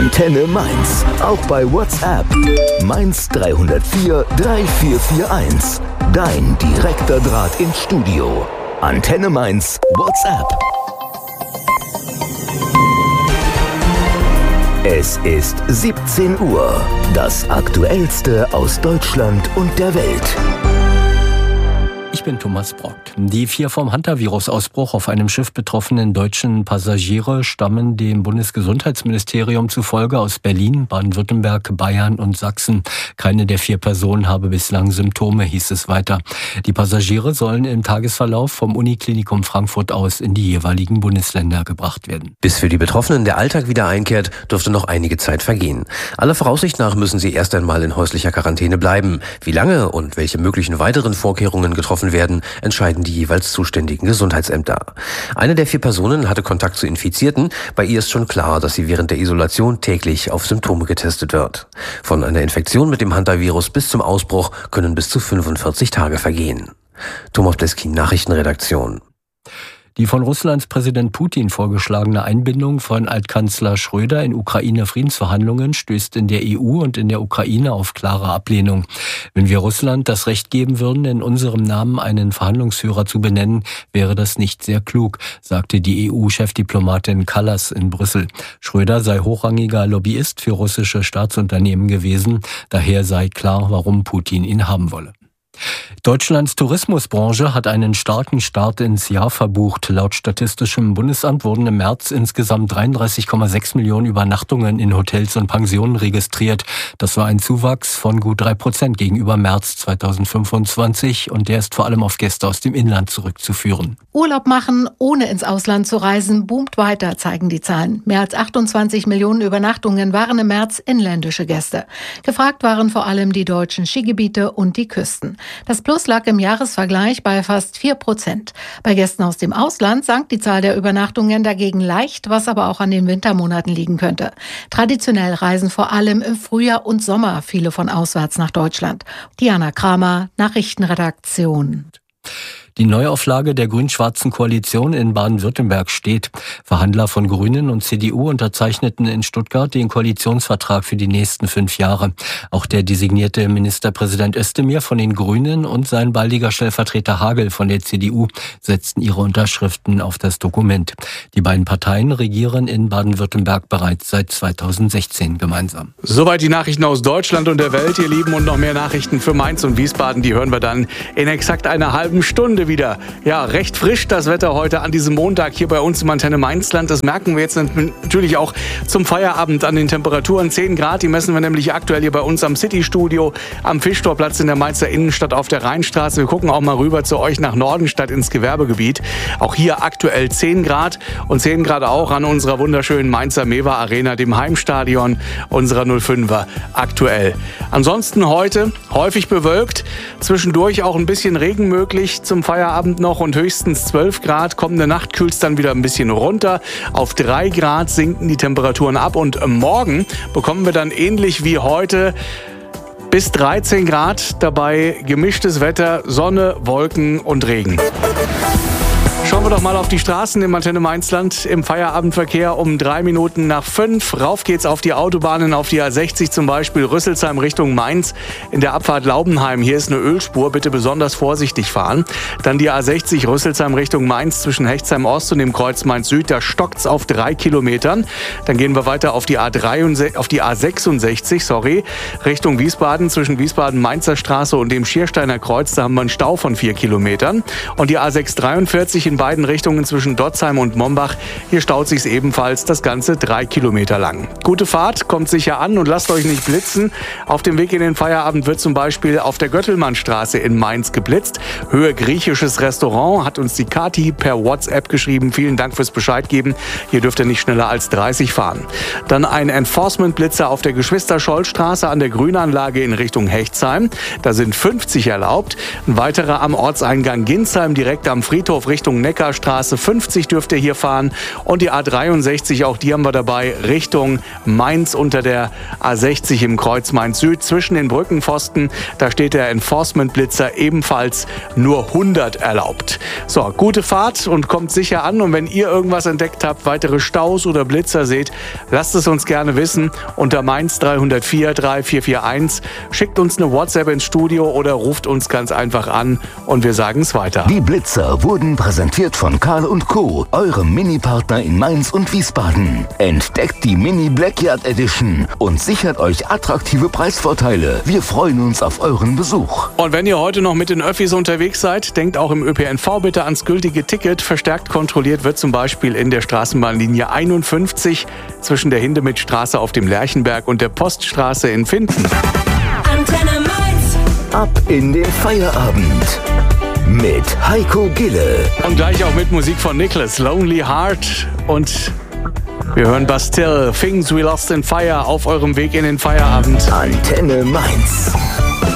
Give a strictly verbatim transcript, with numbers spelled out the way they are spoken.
Antenne Mainz. Auch bei WhatsApp. Mainz drei null vier drei vier vier eins. Dein direkter Draht ins Studio. Antenne Mainz WhatsApp. Es ist siebzehn Uhr. Das Aktuellste aus Deutschland und der Welt. Ich bin Thomas Brock. Die vier vom Hantavirus-Ausbruch auf einem Schiff betroffenen deutschen Passagiere stammen dem Bundesgesundheitsministerium zufolge aus Berlin, Baden-Württemberg, Bayern und Sachsen. Keine der vier Personen habe bislang Symptome, hieß es weiter. Die Passagiere sollen im Tagesverlauf vom Uniklinikum Frankfurt aus in die jeweiligen Bundesländer gebracht werden. Bis für die Betroffenen der Alltag wieder einkehrt, dürfte noch einige Zeit vergehen. Aller Voraussicht nach müssen sie erst einmal in häuslicher Quarantäne bleiben. Wie lange und welche möglichen weiteren Vorkehrungen getroffen werden, entscheiden die jeweils zuständigen Gesundheitsämter. Eine der vier Personen hatte Kontakt zu Infizierten. Bei ihr ist schon klar, dass sie während der Isolation täglich auf Symptome getestet wird. Von einer Infektion mit dem Hantavirus bis zum Ausbruch können bis zu fünfundvierzig Tage vergehen. Thomas Bleskin, Nachrichtenredaktion. Die von Russlands Präsident Putin vorgeschlagene Einbindung von Altkanzler Schröder in Ukraine-Friedensverhandlungen stößt in der E U und in der Ukraine auf klare Ablehnung. Wenn wir Russland das Recht geben würden, in unserem Namen einen Verhandlungsführer zu benennen, wäre das nicht sehr klug, sagte die E U-Chefdiplomatin Kallas in Brüssel. Schröder sei hochrangiger Lobbyist für russische Staatsunternehmen gewesen, daher sei klar, warum Putin ihn haben wolle. Deutschlands Tourismusbranche hat einen starken Start ins Jahr verbucht. Laut Statistischem Bundesamt wurden im März insgesamt dreiunddreißig Komma sechs Millionen Übernachtungen in Hotels und Pensionen registriert. Das war ein Zuwachs von gut drei Prozent gegenüber März zweitausendfünfundzwanzig und der ist vor allem auf Gäste aus dem Inland zurückzuführen. Urlaub machen, ohne ins Ausland zu reisen, boomt weiter, zeigen die Zahlen. Mehr als achtundzwanzig Millionen Übernachtungen waren im März inländische Gäste. Gefragt waren vor allem die deutschen Skigebiete und die Küsten. Das Plus lag im Jahresvergleich bei fast vier Prozent. Bei Gästen aus dem Ausland sank die Zahl der Übernachtungen dagegen leicht, was aber auch an den Wintermonaten liegen könnte. Traditionell reisen vor allem im Frühjahr und Sommer viele von auswärts nach Deutschland. Diana Kramer, Nachrichtenredaktion. Die Neuauflage der grün-schwarzen Koalition in Baden-Württemberg steht. Verhandler von Grünen und C D U unterzeichneten in Stuttgart den Koalitionsvertrag für die nächsten fünf Jahre. Auch der designierte Ministerpräsident Özdemir von den Grünen und sein baldiger Stellvertreter Hagel von der C D U setzten ihre Unterschriften auf das Dokument. Die beiden Parteien regieren in Baden-Württemberg bereits seit zweitausendsechzehn gemeinsam. Soweit die Nachrichten aus Deutschland und der Welt, ihr Lieben, und noch mehr Nachrichten für Mainz und Wiesbaden, die hören wir dann in exakt einer halben Stunde wieder. Ja, recht frisch das Wetter heute an diesem Montag hier bei uns im Antenne Mainzland. Das merken wir jetzt natürlich auch zum Feierabend an den Temperaturen. zehn Grad, die messen wir nämlich aktuell hier bei uns am City-Studio, am Fischtorplatz in der Mainzer Innenstadt auf der Rheinstraße. Wir gucken auch mal rüber zu euch nach Nordenstadt ins Gewerbegebiet. Auch hier aktuell zehn Grad und zehn Grad auch an unserer wunderschönen Mainzer Mewa Arena, dem Heimstadion unserer null fünfer aktuell. Ansonsten heute häufig bewölkt, zwischendurch auch ein bisschen Regen möglich zum Feierabend. Feierabend noch und höchstens zwölf Grad. Kommende Nacht kühlt es dann wieder ein bisschen runter. Auf drei Grad sinken die Temperaturen ab und morgen bekommen wir dann ähnlich wie heute bis dreizehn Grad. Dabei gemischtes Wetter, Sonne, Wolken und Regen. Schauen wir doch mal auf die Straßen im Antenne Mainzland im Feierabendverkehr um drei Minuten nach fünf. Rauf geht's auf die Autobahnen, auf die A sechzig zum Beispiel Rüsselsheim Richtung Mainz. In der Abfahrt Laubenheim, hier ist eine Ölspur, bitte besonders vorsichtig fahren. Dann die A sechzig Rüsselsheim Richtung Mainz zwischen Hechtsheim Ost und dem Kreuz Mainz Süd, da stockt's auf drei Kilometern. Dann gehen wir weiter auf die A dreiundsechzig, auf die A sechsundsechzig, sorry, Richtung Wiesbaden zwischen Wiesbaden-Mainzer Straße und dem Schiersteiner Kreuz, da haben wir einen Stau von vier Kilometern. Und die A sechshundertdreiundvierzig in beiden Richtungen zwischen Dotzheim und Mombach. Hier staut sich's ebenfalls, das Ganze drei Kilometer lang. Gute Fahrt, kommt sicher an und lasst euch nicht blitzen. Auf dem Weg in den Feierabend wird zum Beispiel auf der Göttelmannstraße in Mainz geblitzt. Höhe griechisches Restaurant, hat uns die Kati per WhatsApp geschrieben. Vielen Dank fürs Bescheid geben. Hier dürft ihr nicht schneller als dreißig fahren. Dann ein Enforcement-Blitzer auf der Geschwister-Scholl-Straße an der Grünanlage in Richtung Hechtsheim. Da sind fünfzig erlaubt. Ein weiterer am Ortseingang Ginsheim direkt am Friedhof Richtung Neckar. Neckarstraße fünfzig dürft ihr hier fahren und die A dreiundsechzig, auch die haben wir dabei, Richtung Mainz unter der A sechzig im Kreuz Mainz-Süd zwischen den Brückenpfosten. Da steht der Enforcement-Blitzer ebenfalls nur hundert erlaubt. So, gute Fahrt und kommt sicher an. Und wenn ihr irgendwas entdeckt habt, weitere Staus oder Blitzer seht, lasst es uns gerne wissen unter Mainz drei null vier drei vier vier eins. Schickt uns eine WhatsApp ins Studio oder ruft uns ganz einfach an und wir sagen es weiter. Die Blitzer wurden präsentiert von Karl und Co., eurem Mini-Partner in Mainz und Wiesbaden. Entdeckt die Mini Blackyard Edition und sichert euch attraktive Preisvorteile. Wir freuen uns auf euren Besuch. Und wenn ihr heute noch mit den Öffis unterwegs seid, denkt auch im Ö P N V bitte ans gültige Ticket. Verstärkt kontrolliert wird zum Beispiel in der Straßenbahnlinie einundfünfzig zwischen der Hindemithstraße auf dem Lerchenberg und der Poststraße in Pfinden. Antenne Mainz. Ab in den Feierabend mit Heiko Gille. Und gleich auch mit Musik von Nicholas, Lonely Heart. Und wir hören Bastille, Things We Lost in Fire auf eurem Weg in den Feierabend. Antenne Mainz.